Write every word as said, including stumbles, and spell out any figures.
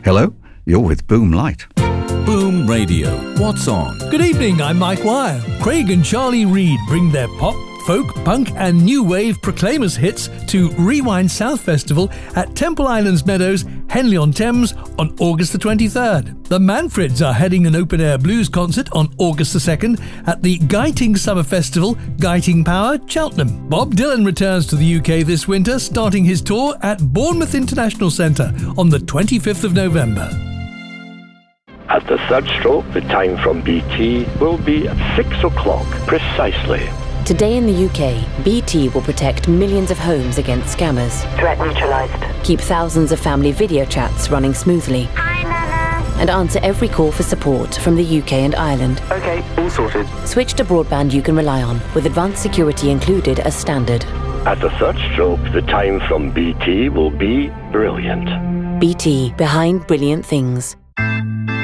Hello, you're with Boom Light. Boom Radio. What's on? Good evening, I'm Mike Wire. Craig and Charlie Reid bring their pop, folk, punk and new wave Proclaimers hits to Rewind South Festival at Temple Islands Meadows, Henley-on-Thames on August the twenty-third. The Manfreds are heading an open-air blues concert on August the second at the Guyting Summer Festival, Guyting Power, Cheltenham. Bob Dylan returns to the U K this winter, starting his tour at Bournemouth International Centre on the twenty-fifth of November. At the third stroke, the time from B T will be at six o'clock precisely. Today in the U K, B T will protect millions of homes against scammers. Threat neutralised. Keep thousands of family video chats running smoothly. Hi, Nana. And answer every call for support from the U K and Ireland. Okay, all sorted. Switch to broadband you can rely on, with advanced security included as standard. At the third stroke, the time from B T will be brilliant. B T, behind brilliant things.